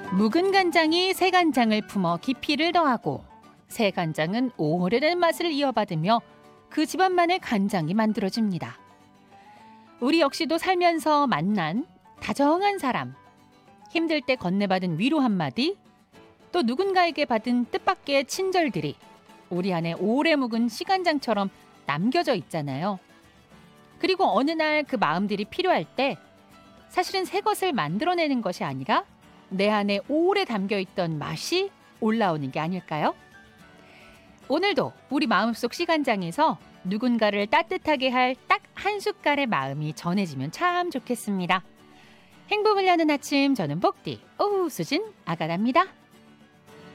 묵은 간장이 새 간장을 품어 깊이를 더하고 새 간장은 오래된 맛을 이어받으며 그 집안만의 간장이 만들어집니다. 우리 역시도 살면서 만난 다정한 사람, 힘들 때 건네받은 위로 한마디, 또 누군가에게 받은 뜻밖의 친절들이 우리 안에 오래 묵은 씨간장처럼 남겨져 있잖아요. 그리고 어느 날 그 마음들이 필요할 때 사실은 새 것을 만들어내는 것이 아니라 내 안에 오래 담겨있던 맛이 올라오는 게 아닐까요? 오늘도 우리 마음속 씨간장에서 누군가를 따뜻하게 할 딱 한 숟갈의 마음이 전해지면 참 좋겠습니다. 행복을 여는 아침, 저는 복디 오후 수진 아가랍니다.